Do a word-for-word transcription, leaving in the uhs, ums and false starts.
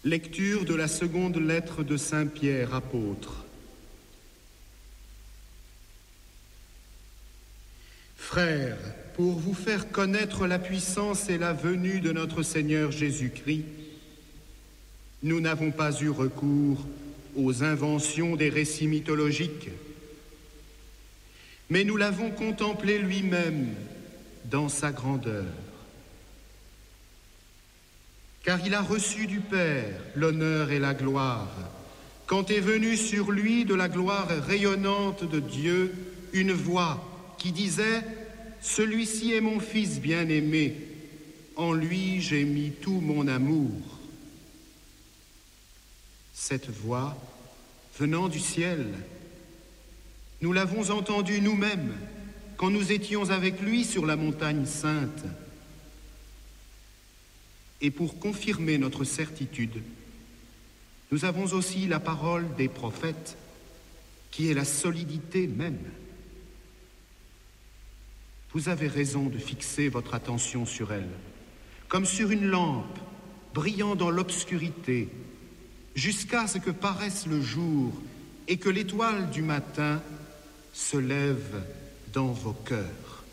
Lecture de la seconde lettre de Saint Pierre, apôtre. Frères, pour vous faire connaître la puissance et la venue de notre Seigneur Jésus-Christ, nous n'avons pas eu recours aux inventions des récits mythologiques, mais nous l'avons contemplé lui-même dans sa grandeur. Car il a reçu du Père l'honneur et la gloire, quand est venue sur lui de la gloire rayonnante de Dieu une voix qui disait « Celui-ci est mon Fils bien-aimé, en lui j'ai mis tout mon amour ». Cette voix, venant du ciel, nous l'avons entendue nous-mêmes quand nous étions avec lui sur la montagne sainte. Et pour confirmer notre certitude, nous avons aussi la parole des prophètes, qui est la solidité même. Vous avez raison de fixer votre attention sur elle, comme sur une lampe brillant dans l'obscurité, jusqu'à ce que paraisse le jour et que l'étoile du matin se lève dans vos cœurs.